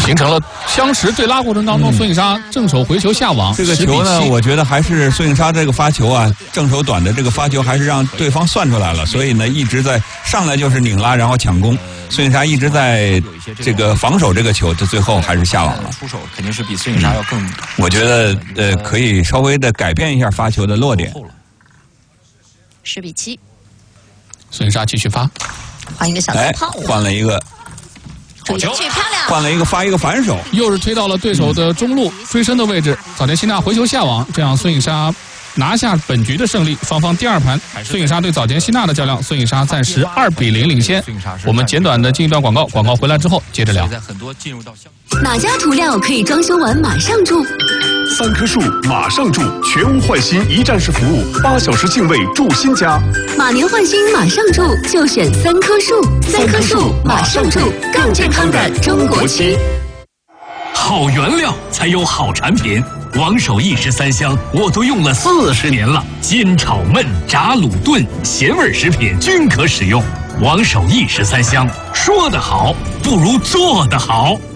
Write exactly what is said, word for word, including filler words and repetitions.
形成了相持对拉过程当中，孙颖莎正手回球下网。 这个球呢，我觉得还是孙颖莎这个发球啊，正手短的这个发球还是让对方算出来了，所以呢一直在上来就是拧拉，然后抢攻。孙颖莎一直在这个防守这个球，这最后还是下网了。 出手肯定是比孙颖莎要更。嗯、 我觉得呃可以稍微的改变一下发球的落点。 十比七， 孙颖莎继续发， 换一个小哎， 泡， 换了一个。 好球，漂亮！ 换了一个发一个反手， 又是推到了对手的中路追身的位置。早田希娜回球下网，这样孙颖莎拿下本局的胜利。双方第二盘，孙颖莎对早田希娜的较量，孙颖莎暂时二比零领先。我们简短的进一段广告，广告回来之后接着聊。 哪家涂料可以装修完马上住？ 三棵树马上住，全屋换新一站式服务，八小时净位住新家。 马年换新马上住，就选三棵树。三棵树马上住，更健康的中国区。 好原料才有好产品，王守义十三香我都用了四十年了，煎炒焖炸卤炖咸味食品均可使用。王守义十三香，说得好不如做得好。